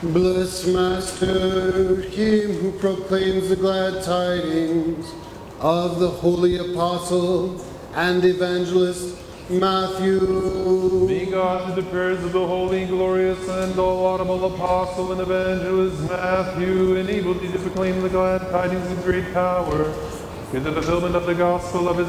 Bless, Master, him who proclaims the glad tidings of the holy apostle and evangelist Matthew. May God, through the prayers of the holy, glorious, and all audible apostle and evangelist Matthew, enable thee to proclaim the glad tidings with great power, in the fulfillment of the gospel of his